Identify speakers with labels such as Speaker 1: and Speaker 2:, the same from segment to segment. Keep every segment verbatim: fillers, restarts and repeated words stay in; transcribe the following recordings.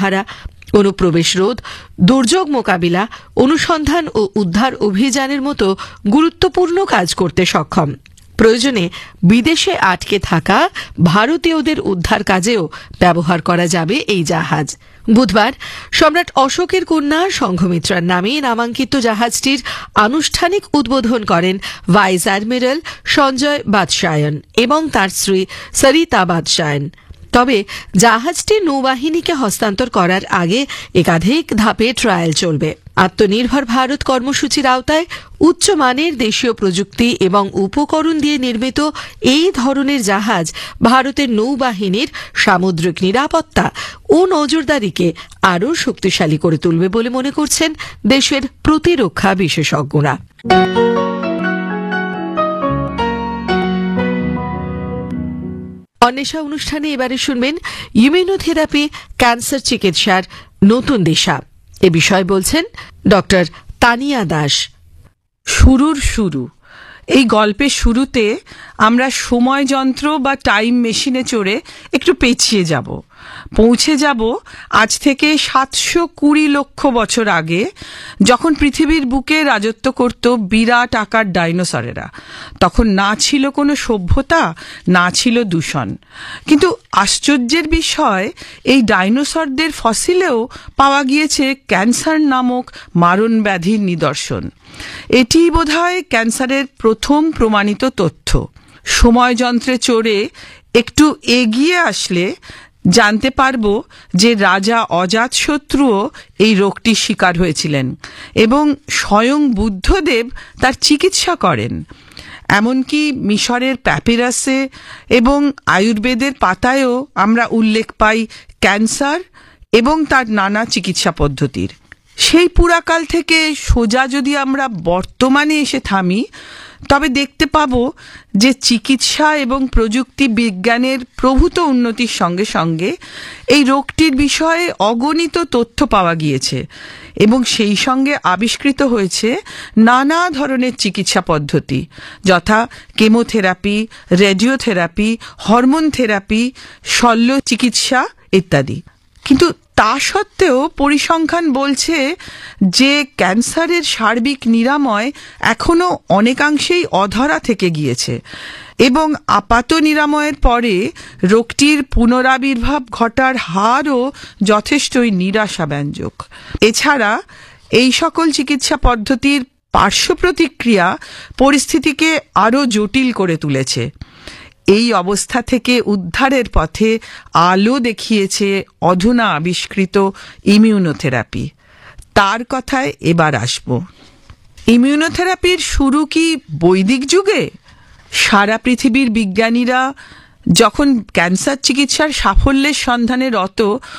Speaker 1: সরবরাহ, অনুপ্রবেশ রোধ, দুর্যোগ মোকাবিলা, অনুসন্ধান ও উদ্ধার অভিযানের মতো গুরুত্বপূর্ণ কাজ করতে সক্ষম। প্রয়োজনে বিদেশে আটকে থাকা ভারতীয়দের উদ্ধার কাজেও ব্যবহার করা যাবে এই জাহাজ। বুধবার সম্রাট অশোকের কন্যা সংঘমিত্রার নামে নামাঙ্কিত জাহাজটির আনুষ্ঠানিক উদ্বোধন করেন ভাইস অ্যাডমিরাল সঞ্জয় বাদশায়ন এবং তার স্ত্রী সরিতা বাদশায়ন। তবে জাহাজটি নৌবাহিনীকে হস্তান্তর করার আগে একাধিক ধাপে ট্রায়াল চলবে। আত্মনির্ভর ভারত কর্মসূচির আওতায় উচ্চমানের দেশীয় প্রযুক্তি এবং উপকরণ দিয়ে নির্মিত এই ধরনের জাহাজ ভারতের নৌবাহিনীর সামুদ্রিক নিরাপত্তা ও নজরদারিকে আরও শক্তিশালী করে তুলবে বলে মনে করছেন দেশের প্রতিরক্ষা বিশেষজ্ঞরা। অন্বেষা অনুষ্ঠানে এবারে শুনবেন ইমিউনোথেরাপি ক্যান্সার চিকিৎসার নতুন দিশা। এ বিষয়ে বলছেন ডক্টর তানিয়া দাস।
Speaker 2: শুরুর শুরু এই গল্পের শুরুতে আমরা সময় যন্ত্র বা টাইম মেশিনে চড়ে একটু পেছিয়ে যাব, পৌঁছে যাব আজ থেকে সাতশো কুড়ি লক্ষ বছর আগে, যখন পৃথিবীর বুকে রাজত্ব করত বিরাট আকার ডাইনোসরেরা। তখন না ছিল কোনো সভ্যতা, না ছিল দূষণ। কিন্তু আশ্চর্যের বিষয়, এই ডাইনোসরদের ফসিলেও পাওয়া গিয়েছে ক্যান্সার নামক মারণ ব্যাধির নিদর্শন। এটিই বোধহয় ক্যান্সারের প্রথম প্রমাণিত তথ্য। সময় যন্ত্রে চড়ে একটু এগিয়ে আসলে জানতে পারব যে রাজা অজাতশত্রুও এই রোগটির শিকার হয়েছিলেন এবং স্বয়ং বুদ্ধদেব তার চিকিৎসা করেন। এমনকি মিশরের প্যাপিরাসে এবং আয়ুর্বেদের পাতায়ও আমরা উল্লেখ পাই ক্যান্সার এবং তার নানা চিকিৎসা পদ্ধতির। সেই পুরাকাল থেকে সোজা যদি আমরা বর্তমানে এসে থামি, তবে দেখতে পাব যে চিকিৎসা এবং প্রযুক্তি বিজ্ঞানের প্রভূত উন্নতির সঙ্গে সঙ্গে এই রোগটির বিষয়ে অগণিত তথ্য পাওয়া গিয়েছে এবং সেই সঙ্গে আবিষ্কৃত হয়েছে নানা ধরনের চিকিৎসা পদ্ধতি, যথা কেমোথেরাপি, রেডিওথেরাপি, হরমোন থেরাপি, শল্য চিকিৎসা ইত্যাদি। কিন্তু তা সত্ত্বেও পরিসংখ্যান বলছে যে ক্যান্সারের সার্বিক নিরাময় এখনো অনেকাংশেই অধরা থেকে গিয়েছে এবং আপাত নিরাময়ের পরে রোগটির পুনরাবির্ভাব ঘটার হারও যথেষ্টই নিরাশাব্যঞ্জক। এছাড়া এই সকল চিকিৎসা পদ্ধতির পার্শ্ব প্রতিক্রিয়া পরিস্থিতিকে আরও জটিল করে তুলেছে। এই অবস্থা থেকে উদ্ধারের পথে আলো দেখিয়েছে অধুনা আবিষ্কৃত ইমিউনোথেরাপি। তার কথায় এবার আসব। ইমিউনোথেরাপির শুরু কি বৈদিক যুগে? সারা পৃথিবীর বিজ্ঞানীরা যখন ক্যান্সার চিকিৎসার সাফল্যের সন্ধানে রত,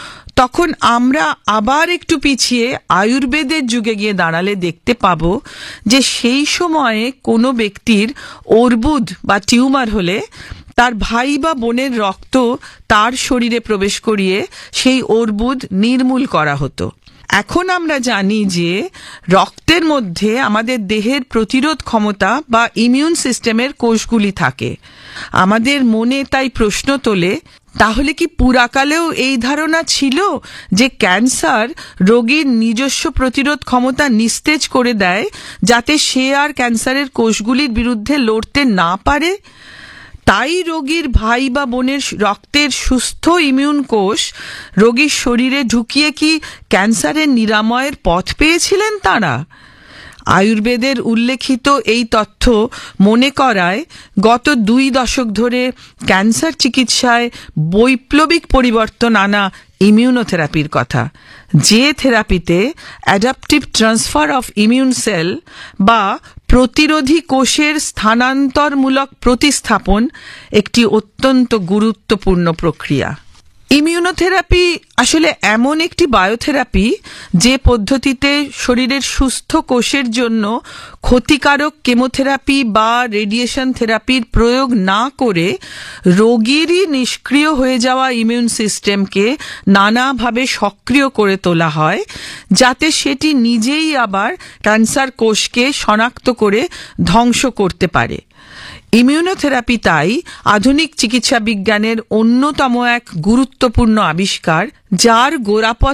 Speaker 2: তখন আমরা আবার একটু পিছিয়ে আয়ুর্বেদের যুগে গিয়ে দাঁড়ালে দেখতে পাব যে সেই সময়ে কোনো ব্যক্তির অর্বুদ বা টিউমার হলে তার ভাই বা বোনের রক্ত তার শরীরে প্রবেশ করিয়ে সেই অর্বুদ নির্মূল করা হতো। এখন আমরা জানি যে রক্তের মধ্যে আমাদের দেহের প্রতিরোধ ক্ষমতা বা ইমিউন সিস্টেমের কোষগুলি থাকে। আমাদের মনে তাই প্রশ্ন তোলে, তাহলে কি পুরাকালেও এই ধারণা ছিল যে ক্যান্সার রোগীর নিজস্ব প্রতিরোধ ক্ষমতা নিস্তেজ করে দেয়, যাতে সে আর ক্যান্সারের কোষগুলির বিরুদ্ধে লড়তে না পারে? তাই রোগীর ভাই বা বোনের রক্তের সুস্থ ইমিউন কোষ রোগীর শরীরে ঢুকিয়ে কি ক্যান্সারের নিরাময়ের পথ পেয়েছিলেন তাঁরা? আয়ুর্বেদের উল্লেখিত এই তথ্য মনে করায় গত দুই দশক ধরে ক্যান্সার চিকিৎসায় বৈপ্লবিক পরিবর্তন আনা ইমিউনোথেরাপির কথা, যে থেরাপিতে adaptive transfer of immune cell বা প্রতিরোধী কোষের স্থানান্তরমূলক প্রতিস্থাপন একটি অত্যন্ত গুরুত্বপূর্ণ প্রক্রিয়া। ইমিউনোথেরাপি আসলে এমন একটি বায়োথেরাপি যে পদ্ধতিতে শরীরের সুস্থ কোষের জন্য ক্ষতিকারক কেমোথেরাপি বা রেডিয়েশন থেরাপির প্রয়োগ না করে রোগীরই নিষ্ক্রিয় হয়ে যাওয়া ইমিউন সিস্টেমকে নানাভাবে সক্রিয় করে তোলা হয়, যাতে সেটি নিজেই আবার ক্যান্সার কোষকে শনাক্ত করে ধ্বংস করতে পারে। ইমিউনোথেরাপি তাই আধুনিক চিকিৎসা বিজ্ঞানের অন্যতম এক গুরুত্বপূর্ণ আবিষ্কার, যার গোড়াপত্তন